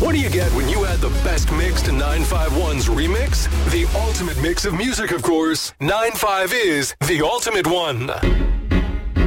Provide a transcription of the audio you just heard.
What do you get when you add the best mix to 951's remix? The ultimate mix of music, of course. 95 is the ultimate one.